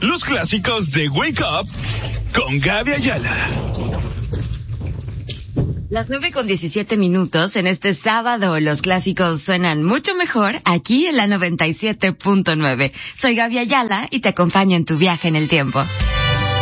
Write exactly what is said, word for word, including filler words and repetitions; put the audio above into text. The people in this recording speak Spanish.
los clásicos de Wake Up con Gaby Ayala. Las nueve con diecisiete minutos en este sábado. Los clásicos suenan mucho mejor aquí en la noventa y siete punto nueve. Soy Gaby Ayala y te acompaño en tu viaje en el tiempo.